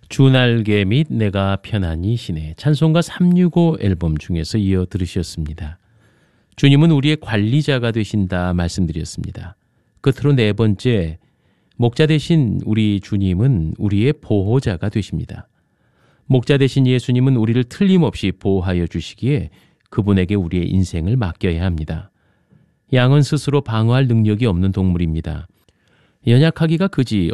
주 날개 및 내가 편안히 쉬네 찬송가 365 앨범 중에서 이어 들으셨습니다. 주님은 우리의 관리자가 되신다 말씀드렸습니다. 끝으로 네 번째, 목자 되신 우리 주님은 우리의 보호자가 되십니다. 목자 되신 예수님은 우리를 틀림없이 보호하여 주시기에 그분에게 우리의 인생을 맡겨야 합니다. 양은 스스로 방어할 능력이 없는 동물입니다. 연약하기가 그지